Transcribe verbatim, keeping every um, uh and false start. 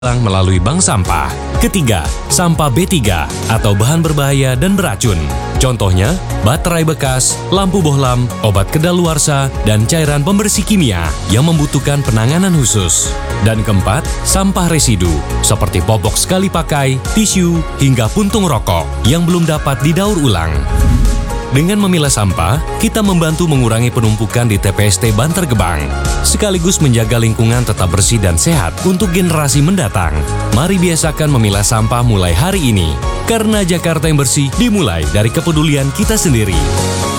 melalui bank sampah. Ketiga, sampah B tiga atau bahan berbahaya dan beracun. Contohnya, baterai bekas, lampu bohlam, obat kedaluarsa, dan cairan pembersih kimia yang membutuhkan penanganan khusus. Dan keempat, sampah residu seperti popok sekali pakai, tisu, hingga puntung rokok yang belum dapat didaur ulang. Dengan memilah sampah, kita membantu mengurangi penumpukan di T P S T Bantar Gebang, sekaligus menjaga lingkungan tetap bersih dan sehat untuk generasi mendatang. Mari biasakan memilah sampah mulai hari ini, karena Jakarta yang bersih dimulai dari kepedulian kita sendiri.